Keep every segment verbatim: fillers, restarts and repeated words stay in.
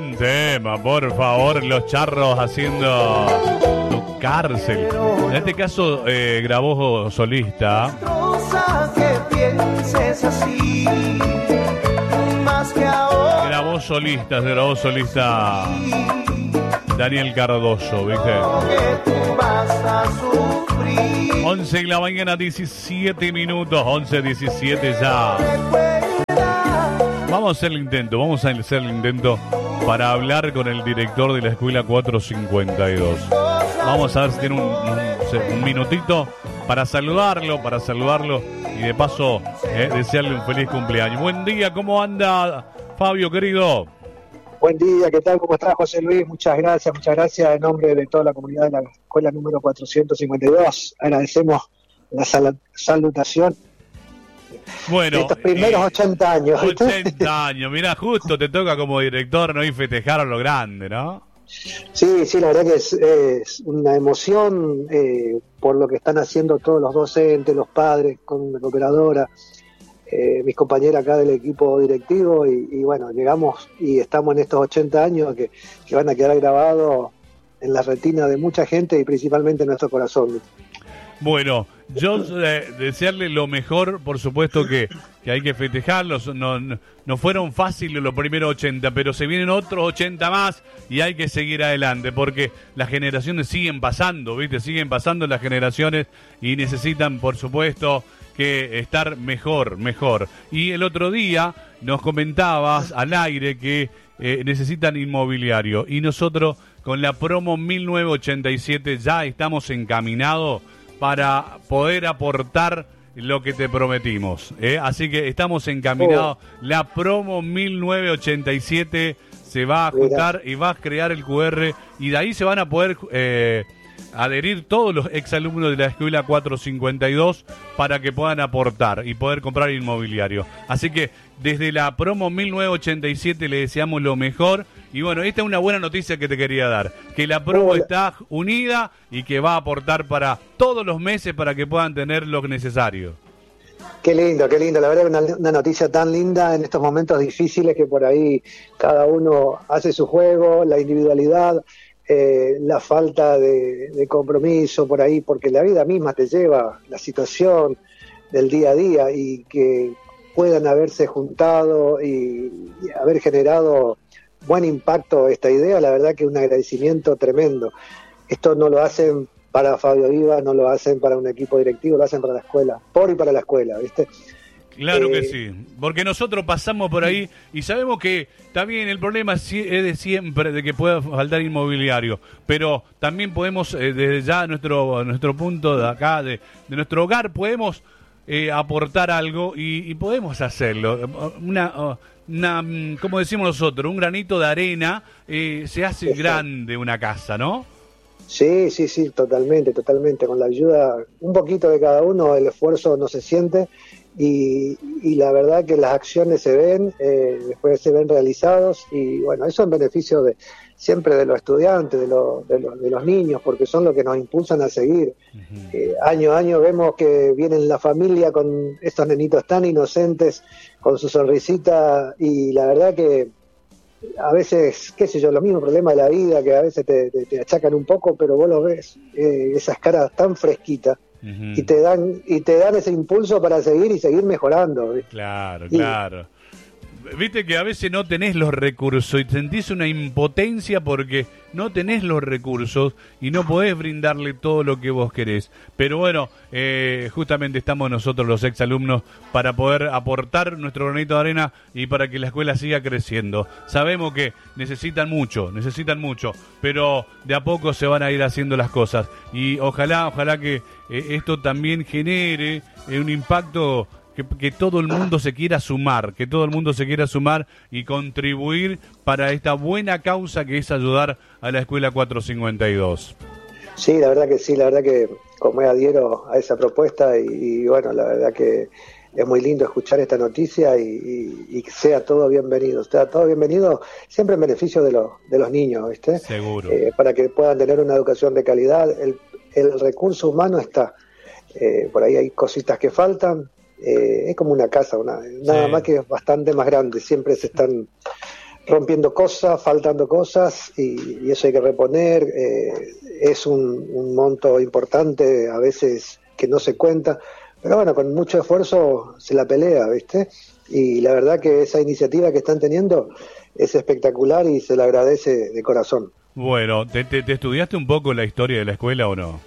Tema, por favor, los charros haciendo tu cárcel. En este caso eh, grabó solista. Que pienses así, más que ahora. Grabó solista, grabó solista Daniel Cardoso, ¿viste? Que tú vas a sufrir. once en la mañana, diecisiete minutos, once, diecisiete ya. Vamos a hacer el intento, vamos a hacer el intento para hablar con el director de la escuela cuatrocientos cincuenta y dos. Vamos a ver si tiene un, un, un minutito para saludarlo, para saludarlo y de paso eh, desearle un feliz cumpleaños. Buen día, ¿cómo anda Fabio, querido? Buen día, ¿qué tal? ¿Cómo estás, José Luis? Muchas gracias, muchas gracias en nombre de toda la comunidad de la escuela número cuatrocientos cincuenta y dos. Agradecemos la sal- salutación. Bueno, estos primeros eh, ochenta años. ¿viste? ochenta años, mirá, justo te toca como director, ¿no? Y festejar a lo grande, ¿no? Sí, sí, la verdad que es, es una emoción eh, por lo que están haciendo todos los docentes, los padres, con la cooperadora, eh, mis compañeras acá del equipo directivo y, y bueno, llegamos y estamos en estos ochenta años que, que van a quedar grabados en la retina de mucha gente y principalmente en nuestro corazón. Bueno, yo eh, desearle lo mejor, por supuesto que, que hay que festejarlos, no, no, no fueron fáciles los primeros ochenta, pero se vienen otros ochenta más y hay que seguir adelante, porque las generaciones siguen pasando, ¿viste? Siguen pasando las generaciones y necesitan, por supuesto, que estar mejor, mejor. Y el otro día nos comentabas al aire que eh, necesitan inmobiliario y nosotros con la promo mil novecientos ochenta y siete ya estamos encaminados para poder aportar lo que te prometimos, ¿eh? Así que estamos encaminados. Oh. La promo mil novecientos ochenta y siete se va a ajustar y va a crear el cu erre y de ahí se van a poder eh, adherir todos los exalumnos de la escuela cuatrocientos cincuenta y dos para que puedan aportar y poder comprar inmobiliario. Así que desde la promo mil novecientos ochenta y siete le deseamos lo mejor. Y bueno, esta es una buena noticia que te quería dar, que la promo Hola. está unida y que va a aportar para todos los meses para que puedan tener lo necesario. Qué lindo, qué lindo, la verdad una, una noticia tan linda en estos momentos difíciles que por ahí cada uno hace su juego, la individualidad, eh, la falta de, de compromiso por ahí, porque la vida misma te lleva, la situación del día a día y que puedan haberse juntado y, y haber generado buen impacto esta idea, la verdad que un agradecimiento tremendo. Esto no lo hacen para Fabio Viva, no lo hacen para un equipo directivo, lo hacen para la escuela, por y para la escuela, ¿viste? Claro eh, que sí, porque nosotros pasamos por ahí y sabemos que está bien, el problema es de siempre de que pueda faltar inmobiliario, pero también podemos, eh, desde ya nuestro nuestro punto de acá, de, de nuestro hogar, podemos eh, aportar algo y, y podemos hacerlo. Una... Una, como decimos nosotros, un granito de arena eh, se hace Exacto. grande una casa, ¿no? Sí, sí, sí, totalmente, totalmente. Con la ayuda, un poquito de cada uno, el esfuerzo no se siente y, y la verdad que las acciones se ven, eh, después se ven realizados y bueno, eso en beneficio de siempre de los estudiantes, de, lo, de, lo, de los niños, porque son los que nos impulsan a seguir. Uh-huh. Eh, año a año vemos que vienen la familia con estos nenitos tan inocentes, con su sonrisita y la verdad que a veces, qué sé yo, los mismos problemas de la vida que a veces te, te, te achacan un poco, pero vos los ves, eh, esas caras tan fresquitas uh-huh. y te dan y te dan ese impulso para seguir y seguir mejorando. ¿Ves? Claro, y, claro. Viste que a veces no tenés los recursos y sentís una impotencia porque no tenés los recursos y no podés brindarle todo lo que vos querés. Pero bueno, eh, justamente estamos nosotros los exalumnos para poder aportar nuestro granito de arena y para que la escuela siga creciendo. Sabemos que necesitan mucho, necesitan mucho, pero de a poco se van a ir haciendo las cosas. Y ojalá, ojalá que eh, esto también genere eh, un impacto. Que, que todo el mundo se quiera sumar, que todo el mundo se quiera sumar y contribuir para esta buena causa que es ayudar a la escuela cuatrocientos cincuenta y dos. Sí, la verdad que sí, la verdad que como me adhiero a esa propuesta y, y bueno, la verdad que es muy lindo escuchar esta noticia y, y, y que sea todo bienvenido, sea todo bienvenido siempre en beneficio de, los de los niños, ¿viste? Seguro. Eh, para que puedan tener una educación de calidad, el, el recurso humano está, eh, por ahí hay cositas que faltan. Eh, es como una casa, una, nada sí. más que bastante más grande, siempre se están rompiendo cosas, faltando cosas, y, y eso hay que reponer. Eh, es un, un monto importante, a veces que no se cuenta, pero bueno, con mucho esfuerzo se la pelea, ¿viste? Y la verdad que esa iniciativa que están teniendo es espectacular y se la agradece de corazón. Bueno, ¿te, te, te estudiaste un poco la historia de la escuela o no?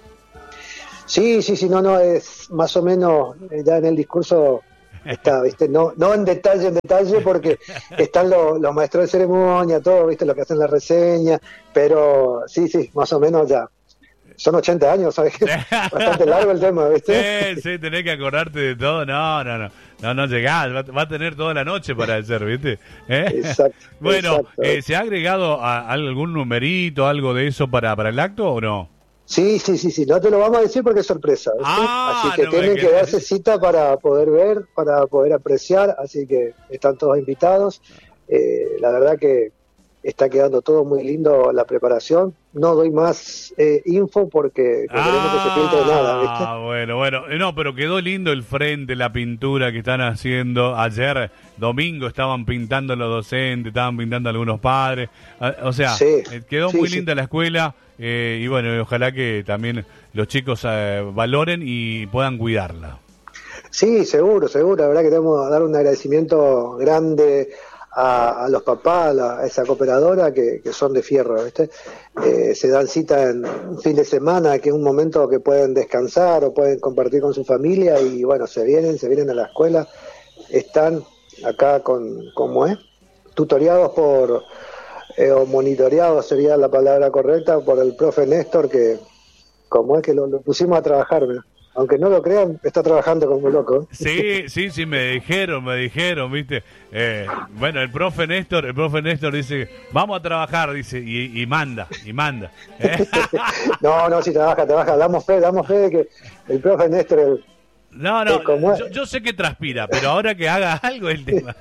Sí, sí, sí, no, no, es más o menos, eh, ya en el discurso está, ¿viste? No, no en detalle, en detalle, porque están los, los maestros de ceremonia, todo, ¿viste? Lo que hacen la reseña, pero sí, sí, más o menos ya. Son ochenta años, ¿sabes? Bastante largo el tema, ¿viste? Sí, sí, tenés que acordarte de todo. No, no, no. No, no llegás. Va, va a tener toda la noche para hacer, ¿viste? ¿Eh? Exacto. Bueno, exacto. Eh, ¿se ha agregado a, a algún numerito, algo de eso para, para el acto o no? Sí, sí, sí, sí. No te lo vamos a decir porque es sorpresa, ¿viste? Ah, así que no tienen me que quedé. darse cita para poder ver, para poder apreciar. Así que están todos invitados. Eh, la verdad que está quedando todo muy lindo la preparación. No doy más eh, info porque no queremos que se filtre nada, ¿viste? Ah, bueno, bueno. Eh, No, pero quedó lindo el frente, la pintura que están haciendo. Ayer, domingo, estaban pintando los docentes, estaban pintando algunos padres. Ah, O sea, Sí, eh, quedó sí, muy sí. linda la escuela. eh, y bueno, ojalá que también los chicos eh, valoren y puedan cuidarla. Sí, seguro, seguro. La verdad que tenemos que dar un agradecimiento grande a, a los papás, a, la- a esa cooperadora que, que son de fierro, ¿viste? Eh, se dan cita en un fin de semana, que es un momento que pueden descansar o pueden compartir con su familia y bueno, se vienen, se vienen a la escuela, están acá con, ¿cómo es? Tutoriados por, eh, o monitoreados sería la palabra correcta, por el profe Néstor, que como es que lo, lo pusimos a trabajar, ¿verdad? Aunque no lo crean, está trabajando como loco. Sí, sí, sí, me dijeron, me dijeron, ¿viste? Eh, bueno, el profe Néstor, el profe Néstor dice, vamos a trabajar, dice, y, y manda, y manda. ¿eh? No, no, sí trabaja, trabaja. Damos fe, damos fe de que el profe Néstor, el, No, no, Eh, ¿cómo es? yo, yo sé que transpira, pero ahora que haga algo es el tema.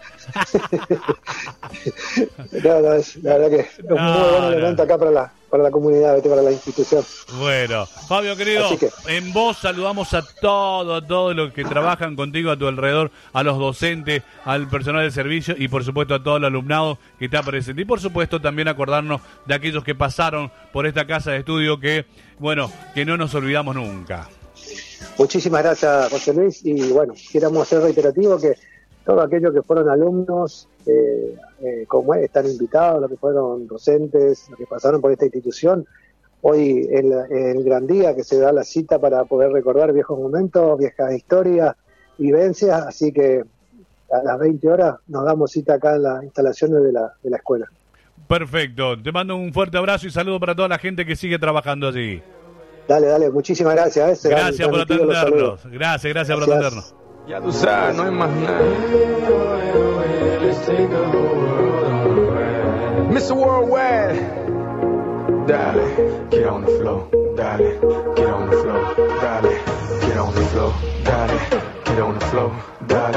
no, no, es, la verdad que es un No, muy buen no. elemento acá para la, para la comunidad, ¿viste? Para la institución. Bueno, Fabio querido, Así que- en vos saludamos a todos, a todos los que trabajan contigo a tu alrededor, a los docentes, al personal de servicio y por supuesto a todo el alumnado que está presente. Y por supuesto también acordarnos de aquellos que pasaron por esta casa de estudio que, bueno, que no nos olvidamos nunca. Muchísimas gracias, José Luis. Y bueno, queremos ser reiterativos que todos aquellos que fueron alumnos, eh, eh, como es, están invitados, los que fueron docentes, los que pasaron por esta institución. Hoy es la- el gran día que se da la cita para poder recordar viejos momentos, viejas historias, vivencias. Así que a las veinte horas nos damos cita acá en las instalaciones de la, de la escuela. Perfecto, te mando un fuerte abrazo y saludo para toda la gente que sigue trabajando allí. Dale, dale, muchísimas gracias. ¿eh? Serán Gracias por transmitidos los atendernos, saludos. gracias, gracias por Gracias. atendernos. Ya tú sabes, no hay más nada. mister Worldwide. Dale, get on the floor. Dale, get on the floor. Dale, get on the floor. Dale, get on the floor. Dale.